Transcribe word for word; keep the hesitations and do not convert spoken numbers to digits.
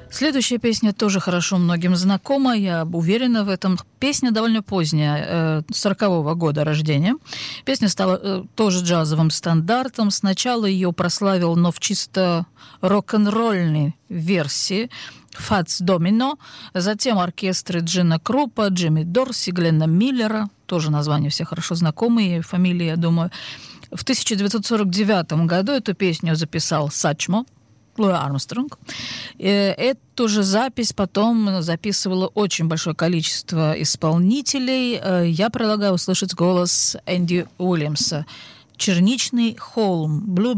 Следующая песня тоже хорошо многим знакома, я уверена в этом. Песня довольно поздняя, сорокового года рождения. Песня стала тоже джазовым стандартом. Сначала ее прославил, но в чисто рок-н-ролльной версии, Фатс Домино, затем оркестры Джина Крупа, Джимми Дорси, Гленна Миллера, тоже названия все хорошо знакомые, фамилии, я думаю. В тысяча девятьсот сорок девятом году эту песню записал Сачмо, Луи Армстронг. Эту же запись потом записывало очень большое количество исполнителей. Я предлагаю услышать голос Энди Уильямса. «Черничный холм»,